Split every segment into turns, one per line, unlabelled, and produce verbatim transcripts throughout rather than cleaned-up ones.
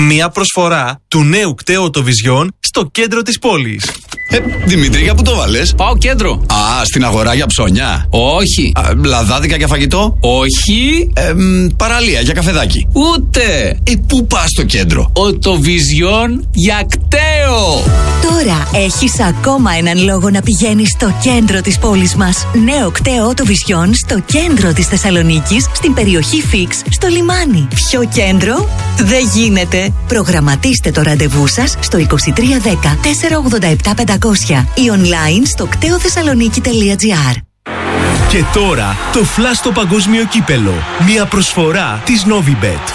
Μία προσφορά του νέου κταίου Οτοβιζιόν στο κέντρο της πόλης.
Ε, Δημήτρη, για πού το βάλες?
Πάω κέντρο.
Α, στην αγορά για ψώνια.
Όχι.
Α, λαδάδικα για φαγητό.
Όχι.
Ε, μ, παραλία για καφεδάκι.
Ούτε.
Ε, πού πας στο κέντρο?
Οτοβιζιόν για κταίο.
Τώρα έχεις ακόμα έναν λόγο να πηγαίνεις στο κέντρο της πόλης μας. Νέο κταίο Οτοβιζιόν στο κέντρο της Θεσσαλονίκης, στην περιοχή Φίξ, στο λιμάνι. Ποιο κέντρο? Δεν γίνεται. Προγραμματίστε το ραντεβού σας στο είκοσι τρία δέκα τετρακόσια ογδόντα επτά πεντακόσια ή online στο κταίο θεσσαλονίκη τελεία τζι άρ.
Και τώρα το Flash στο παγκόσμιο κύπελο. Μια προσφορά της Novibet.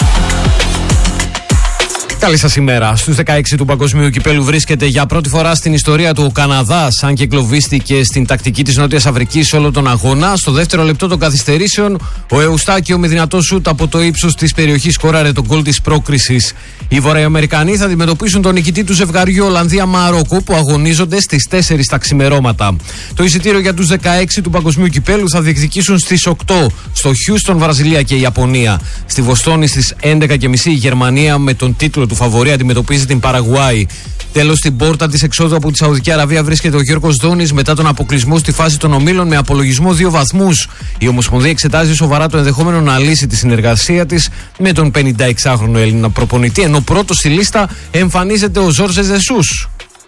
Καλή σας ημέρα. Στους δεκαέξι του Παγκοσμίου Κυπέλου βρίσκεται για πρώτη φορά στην ιστορία του ο Καναδάς, αν και εγκλωβίστηκε στην τακτική της Νότιας Αφρικής όλο τον αγώνα. Στο δεύτερο λεπτό των καθυστερήσεων, ο Εουστάκιο με δυνατό σουτ από το ύψος της περιοχής σκόραρε τον γκολ της πρόκρισης. Οι Βορειοαμερικανοί θα αντιμετωπίσουν τον νικητή του ζευγαριού Ολλανδία-Μαρόκο που αγωνίζονται στις τέσσερις τα ξημερώματα. Το εισιτήριο για τους δεκαέξι του Παγκοσμίου Κυπέλου θα διεκδικήσουν στις οκτώ στο Χιούστον, Βραζιλία και η Ιαπωνία. Στη Βοστόνη στις έντεκα και μισή η Γερμανία με τον τίτλο του φαβορί αντιμετωπίζει την Παραγουάη. Τέλος, στην πόρτα της εξόδου από τη Σαουδική Αραβία βρίσκεται ο Γιώργος Δόνης μετά τον αποκλεισμό στη φάση των ομίλων με απολογισμό δύο βαθμούς. Η Ομοσπονδία εξετάζει σοβαρά το ενδεχόμενο να λύσει τη συνεργασία της με τον πενηνταεξάχρονο Έλληνα προπονητή, ενώ πρώτος στη λίστα εμφανίζεται ο Ζόρζε Ζεσούς.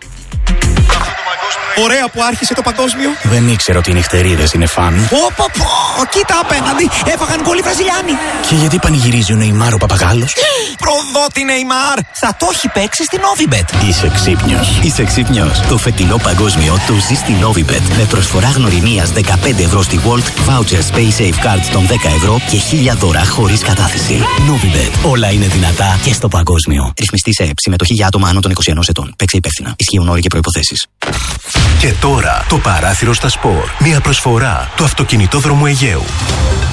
Ωραία που άρχισε το παγκόσμιο.
Δεν ήξερα ότι οι νυχτερίδες είναι φαν.
Πω πω πω, κοίτα απέναντι, έφαγαν γκολ οι Βραζιλιάνοι.
Και γιατί πανηγυρίζει ο Νεϊμάρ ο Παπαγάλος?
Προδότη Νεϊμάρ, θα το έχει παίξει στην Novibet.
Είσαι ξύπνιος. Είσαι ξύπνιος. Το φετινό παγκόσμιο το ζει στη Novibet. Με προσφορά γνωριμίας δεκαπέντε ευρώ στη World, vouchers Pay Safe Cards των δέκα ευρώ και χίλια δώρα χωρίς κατάθεση. Novibet. Όλα είναι δυνατά και στο παγκόσμιο. Ρυθμιστή σε ΕΠ. Συμμετοχή για άτομα άνω των είκοσι ενός ετών. Παίξε υπεύθυνα. Ισχύουν όροι και προϋποθέσεις.
Και τώρα το παράθυρο στα σπορ. Μια προσφορά του αυτοκινητόδρομου Αιγαίου.